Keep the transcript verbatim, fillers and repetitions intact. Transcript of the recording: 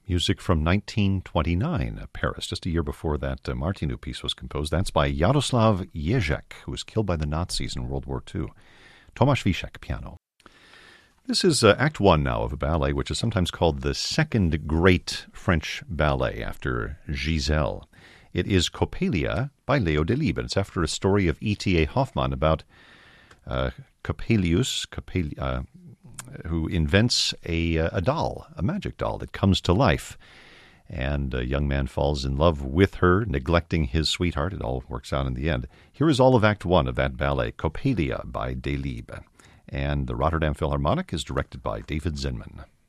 music from nineteen twenty-nine, Paris, just a year before that uh, Martinu piece was composed. That's by Yaroslav Ježek, who was killed by the Nazis in World War Two. Tomasz Wiszek, piano. This is uh, Act One now of a ballet, which is sometimes called the second great French ballet after Giselle. It is Coppelia by Leo Delibes, and it's after a story of E T A Hoffmann about uh, Coppelius, Coppel- uh, who invents a, uh, a doll, a magic doll that comes to life. And a young man falls in love with her, neglecting his sweetheart. It all works out in the end. Here is all of Act One of that ballet, Coppelia by Delibes. And the Rotterdam Philharmonic is directed by David Zinman.